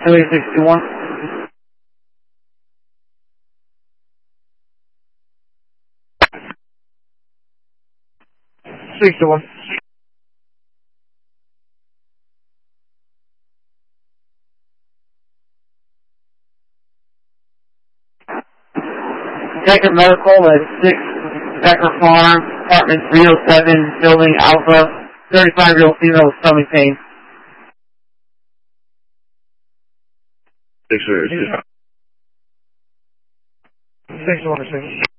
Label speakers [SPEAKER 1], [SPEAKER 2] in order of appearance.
[SPEAKER 1] 61. 61. Decker Medical at 6 Decker Farm, apartment 307, building Alpha, 35-year-old female with stomach pain.
[SPEAKER 2] 6
[SPEAKER 1] 61.